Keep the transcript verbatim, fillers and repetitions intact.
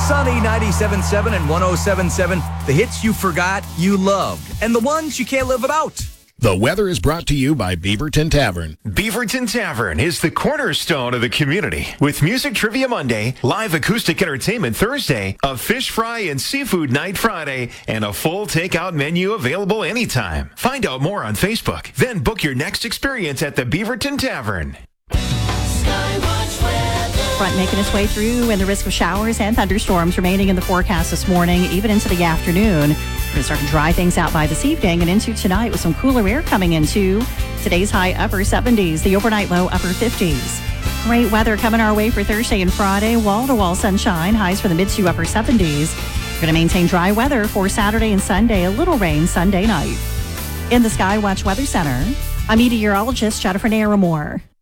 Sunny ninety-seven point seven and one oh seven point seven, the hits you forgot you loved, and the ones you can't live without. The weather is brought to you by Beaverton Tavern. Beaverton Tavern is the cornerstone of the community. With Music Trivia Monday, live acoustic entertainment Thursday, a fish fry and seafood night Friday, and a full takeout menu available anytime. Find out more on Facebook. Then book your next experience at the Beaverton Tavern. Front making its way through, and the risk of showers and thunderstorms remaining in the forecast this morning, even into the afternoon. We're going to start to dry things out by this evening and into tonight with some cooler air coming into today's high upper seventies, the overnight low upper fifties. Great weather coming our way for Thursday and Friday. Wall-to-wall sunshine, highs for the mid to upper seventies. We're going to maintain dry weather for Saturday and Sunday, a little rain Sunday night. In the Skywatch Weather Center, I'm meteorologist Jennifer Naramore.